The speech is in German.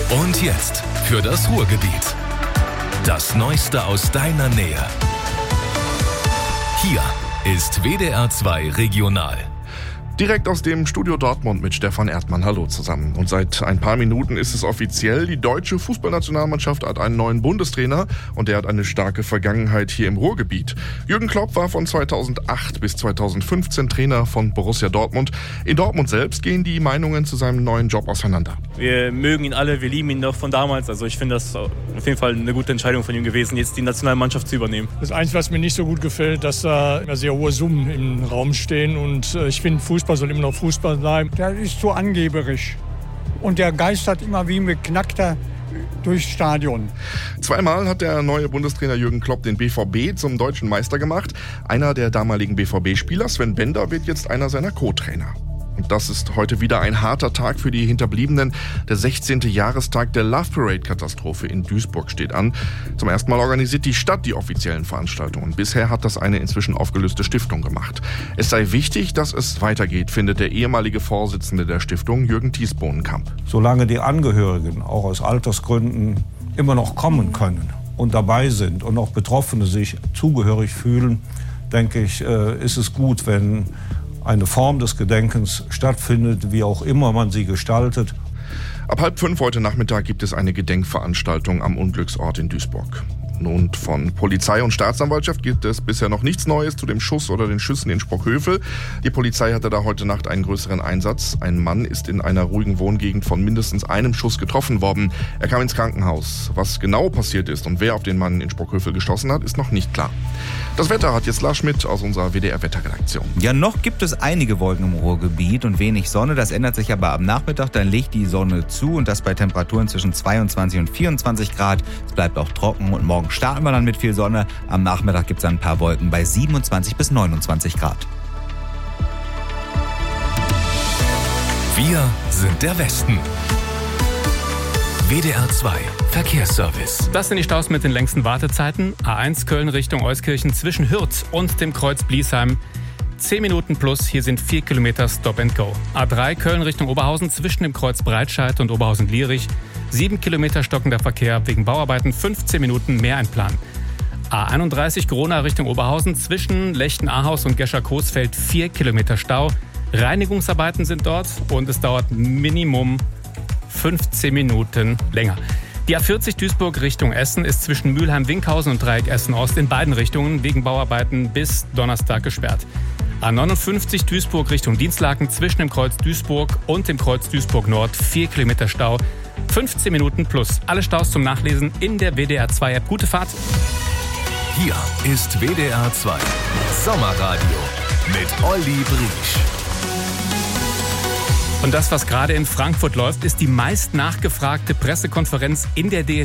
Und jetzt für das Ruhrgebiet. Das Neueste aus deiner Nähe. Hier ist WDR 2 Regional. Direkt aus dem Studio Dortmund mit Stefan Erdmann. Hallo zusammen. Und seit ein paar Minuten ist es offiziell. Die deutsche Fußballnationalmannschaft hat einen neuen Bundestrainer und der hat eine starke Vergangenheit hier im Ruhrgebiet. Jürgen Klopp war von 2008 bis 2015 Trainer von Borussia Dortmund. In Dortmund selbst gehen die Meinungen zu seinem neuen Job auseinander. Wir mögen ihn alle, wir lieben ihn noch von damals. Also ich finde das auf jeden Fall eine gute Entscheidung von ihm gewesen, jetzt die Nationalmannschaft zu übernehmen. Das Einzige, was mir nicht so gut gefällt, dass da sehr hohe Summen im Raum stehen. Und ich finde, Fußball soll immer noch Fußball bleiben. Der ist so angeberisch. Und der geistert immer wie ein Beknackter durchs Stadion. Zweimal hat der neue Bundestrainer Jürgen Klopp den BVB zum deutschen Meister gemacht. Einer der damaligen BVB-Spieler, Sven Bender, wird jetzt einer seiner Co-Trainer. Und das ist heute wieder ein harter Tag für die Hinterbliebenen. Der 16. Jahrestag der Love Parade-Katastrophe in Duisburg steht an. Zum ersten Mal organisiert die Stadt die offiziellen Veranstaltungen. Bisher hat das eine inzwischen aufgelöste Stiftung gemacht. Es sei wichtig, dass es weitergeht, findet der ehemalige Vorsitzende der Stiftung, Jürgen Thies-Bohnenkamp. Solange die Angehörigen auch aus Altersgründen immer noch kommen können und dabei sind und auch Betroffene sich zugehörig fühlen, denke ich, ist es gut, wenn eine Form des Gedenkens stattfindet, wie auch immer man sie gestaltet. Ab 4:30 heute Nachmittag gibt es eine Gedenkveranstaltung am Unglücksort in Duisburg. Und von Polizei und Staatsanwaltschaft gibt es bisher noch nichts Neues zu dem Schuss oder den Schüssen in Sprockhövel. Die Polizei hatte da heute Nacht einen größeren Einsatz. Ein Mann ist in einer ruhigen Wohngegend von mindestens einem Schuss getroffen worden. Er kam ins Krankenhaus. Was genau passiert ist und wer auf den Mann in Sprockhövel geschossen hat, ist noch nicht klar. Das Wetter hat jetzt Lars Schmidt aus unserer WDR-Wetterredaktion. Ja, noch gibt es einige Wolken im Ruhrgebiet und wenig Sonne. Das ändert sich aber am Nachmittag. Dann legt die Sonne zu und das bei Temperaturen zwischen 22 und 24 Grad. Es bleibt auch trocken und morgen starten wir dann mit viel Sonne. Am Nachmittag gibt es dann ein paar Wolken bei 27 bis 29 Grad. Wir sind der Westen. WDR 2 Verkehrsservice. Das sind die Staus mit den längsten Wartezeiten. A1 Köln Richtung Euskirchen zwischen Hürth und dem Kreuz Bliesheim. 10 Minuten plus, hier sind 4 Kilometer Stop and Go. A3 Köln Richtung Oberhausen zwischen dem Kreuz Breitscheid und Oberhausen-Lierich. 7 Kilometer stockender Verkehr wegen Bauarbeiten, 15 Minuten mehr Einplan. A31 Corona Richtung Oberhausen zwischen Lechten-Ahaus und Gescher-Coesfeld 4 Kilometer Stau. Reinigungsarbeiten sind dort und es dauert Minimum 15 Minuten länger. Die A40 Duisburg Richtung Essen ist zwischen Mülheim-Winkhausen und Dreieck Essen-Ost in beiden Richtungen wegen Bauarbeiten bis Donnerstag gesperrt. A59 Duisburg Richtung Dienstlaken zwischen dem Kreuz Duisburg und dem Kreuz Duisburg Nord 4 Kilometer Stau, 15 Minuten plus. Alle Staus zum Nachlesen in der WDR 2 App. Gute Fahrt! Hier ist WDR 2 Sommerradio mit Olli Briesch. Und das, was gerade in Frankfurt läuft, ist die meist nachgefragte Pressekonferenz in der DFB.